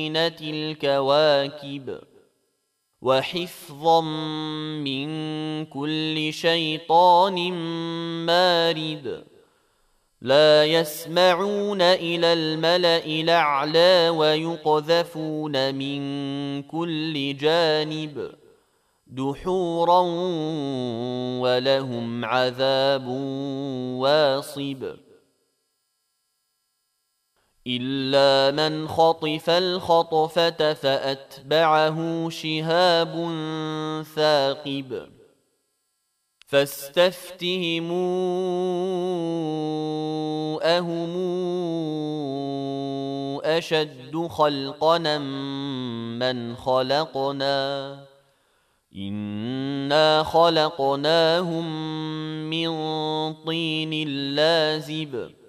الكواكب وحفظا من كل شيطان مارد لا يسمعون إلى الملأ الأعلى ويقذفون من كل جانب دحورا ولهم عذاب واصب إلا من خطف الخطفة فأتبعه شهاب ثاقب فاستفتهموا أهم أشد خلقنا من خلقنا إنا خلقناهم من طين لازب